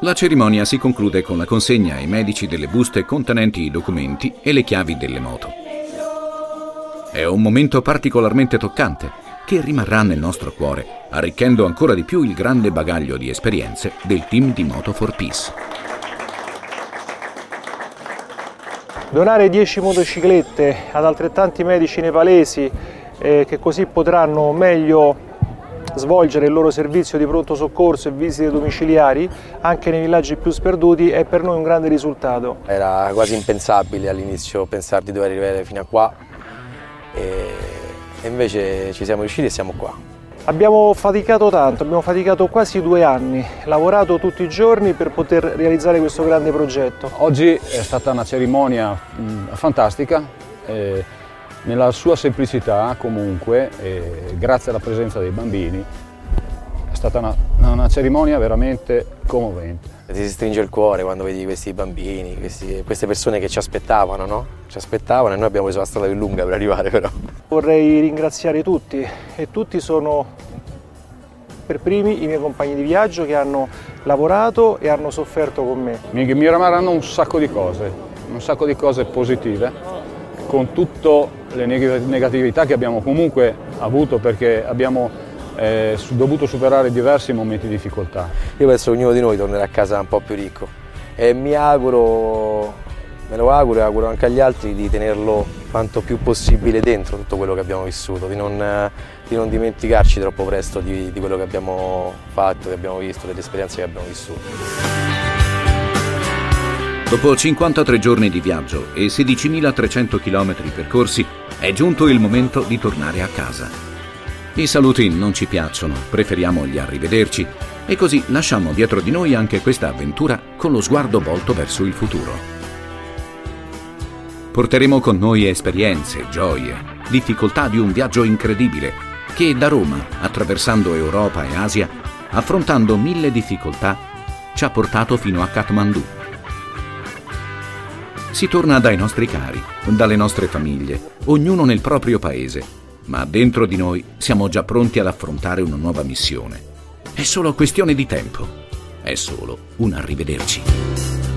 La cerimonia si conclude con la consegna ai medici delle buste contenenti i documenti e le chiavi delle moto. È un momento particolarmente toccante che rimarrà nel nostro cuore, arricchendo ancora di più il grande bagaglio di esperienze del team di Moto4Peace. Donare 10 motociclette ad altrettanti medici nepalesi che così potranno meglio svolgere il loro servizio di pronto soccorso e visite domiciliari anche nei villaggi più sperduti è per noi un grande risultato. Era quasi impensabile all'inizio pensare di dover arrivare fino a qua e invece ci siamo riusciti e siamo qua. Abbiamo faticato tanto, abbiamo faticato quasi 2 anni, lavorato tutti i giorni per poter realizzare questo grande progetto. Oggi è stata una cerimonia fantastica, nella sua semplicità comunque, grazie alla presenza dei bambini, è stata una cerimonia veramente commovente. Ti si stringe il cuore quando vedi questi bambini, queste persone che ci aspettavano, no? Ci aspettavano e noi abbiamo preso la strada più lunga per arrivare però. Vorrei ringraziare tutti e tutti sono per primi i miei compagni di viaggio che hanno lavorato e hanno sofferto con me. Mi rimarranno un sacco di cose positive, con tutte le negatività che abbiamo comunque avuto perché abbiamo dovuto superare diversi momenti di difficoltà. Io penso che ognuno di noi tornerà a casa un po' più ricco e me lo auguro e auguro anche agli altri di tenerlo quanto più possibile dentro tutto quello che abbiamo vissuto, di non dimenticarci troppo presto di quello che abbiamo fatto, che abbiamo visto, delle esperienze che abbiamo vissuto. Dopo 53 giorni di viaggio e 16.300 km percorsi, è giunto il momento di tornare a casa. I saluti non ci piacciono, preferiamo gli arrivederci e così lasciamo dietro di noi anche questa avventura con lo sguardo volto verso il futuro. Porteremo con noi esperienze, gioie, difficoltà di un viaggio incredibile che da Roma, attraversando Europa e Asia, affrontando 1000 difficoltà, ci ha portato fino a Kathmandu. Si torna dai nostri cari, dalle nostre famiglie, ognuno nel proprio paese, ma dentro di noi siamo già pronti ad affrontare una nuova missione. È solo questione di tempo, è solo un arrivederci.